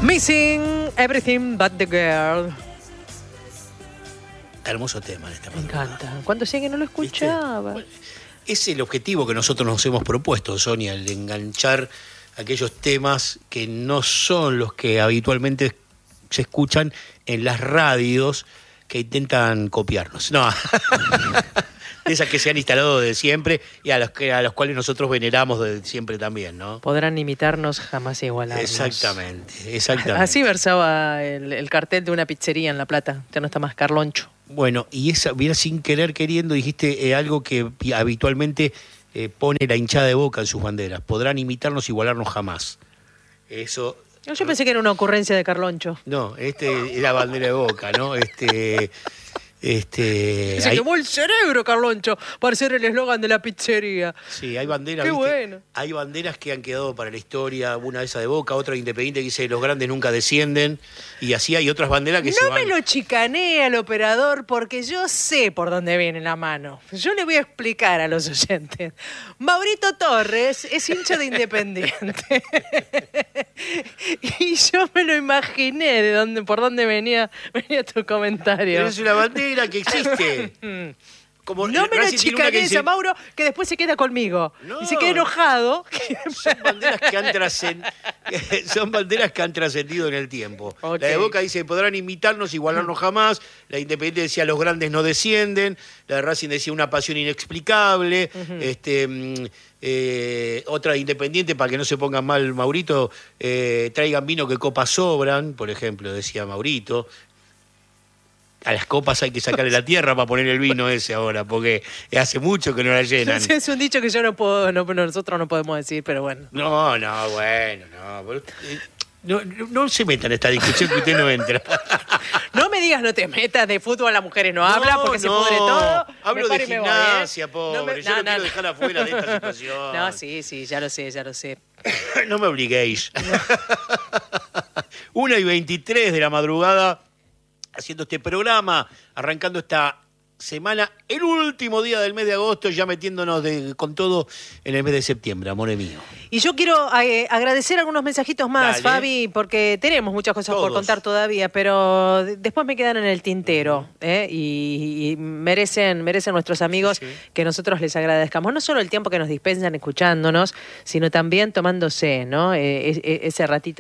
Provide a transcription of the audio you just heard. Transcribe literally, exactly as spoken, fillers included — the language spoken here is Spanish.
Missing Everything But The Girl. Hermoso tema en esta Me madrugada. encanta. ¿Cuánto sé que no lo escuchaba? Bueno, es el objetivo que nosotros nos hemos propuesto, Sonia, el de enganchar aquellos temas que no son los que habitualmente se escuchan en las radios que intentan copiarnos. No, esas que se han instalado desde siempre y a los, que, a los cuales nosotros veneramos desde siempre también, ¿no? Podrán imitarnos, jamás igualarnos. Exactamente, exactamente. Así versaba el, el cartel de una pizzería en La Plata. Ya no está más Carloncho. Bueno, y esa, mira, sin querer queriendo, dijiste eh, algo que habitualmente eh, pone la hinchada de Boca en sus banderas. Podrán imitarnos, igualarnos jamás. Eso... Yo pensé que era una ocurrencia de Carloncho. No, este era bandera de Boca, ¿no? Este... Este, Se hay, quemó el cerebro, Carloncho, para ser el eslogan de la pizzería. Sí, hay banderas, Qué ¿viste? bueno. Hay banderas que han quedado para la historia, una de esas de Boca, otra de Independiente que dice los grandes nunca descienden, y así hay otras banderas que no se van. No me lo chicanee al operador porque yo sé por dónde viene la mano. Yo le voy a explicar a los oyentes. Maurito Torres es hincha de Independiente. Y yo me lo imaginé de dónde, por dónde venía, venía tu comentario. Pero es una bandera que existe. Como no me lo Racing tiene una que chicanees dice, a Mauro, que después se queda conmigo. No. Y se queda enojado. Son banderas que han trascendido, son banderas que han trascendido en el tiempo. Okay. La de Boca dice, podrán imitarnos, igualarnos jamás. La de Independiente decía, los grandes no descienden. La de Racing decía, una pasión inexplicable. Uh-huh. este, eh, otra de Independiente, para que no se pongan mal, Maurito, eh, traigan vino que copas sobran, por ejemplo, decía Maurito. A las copas hay que sacarle la tierra para poner el vino ese ahora, porque hace mucho que no la llenan. Es un dicho que yo no puedo, no, nosotros no podemos decir, pero bueno. No, no, bueno, no. No, no, no se metan en esta discusión que usted no entra. No me digas no te metas, de fútbol las mujeres no, no hablan porque no, se pudre todo. Hablo de gimnasia, voy, ¿eh? pobre. No me, yo no, no quiero no. dejar afuera de esta situación. No, sí, sí, ya lo sé, ya lo sé. No me obliguéis. Una y veintitrés de la madrugada, haciendo este programa, arrancando esta semana, el último día del mes de agosto, ya metiéndonos de, con todo en el mes de septiembre, amor mío. Y yo quiero eh, agradecer algunos mensajitos más, Dale. Fabi, porque tenemos muchas cosas Todos. por contar todavía, pero después me quedan en el tintero, ¿eh? y, y merecen, merecen nuestros amigos sí, sí. que nosotros les agradezcamos, no solo el tiempo que nos dispensan escuchándonos, sino también tomándose, ¿no? Eh, ese ratito